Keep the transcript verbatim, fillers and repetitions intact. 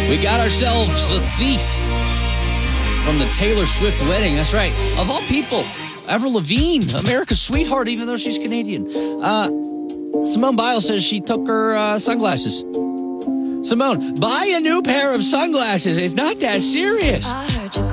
We got ourselves a thief from the Taylor Swift wedding. That's right. Of all people, Avril Lavigne, America's sweetheart, even though she's Canadian. Uh, Simone Biles says she took her uh, sunglasses. Simone, buy a new pair of sunglasses. It's not that serious.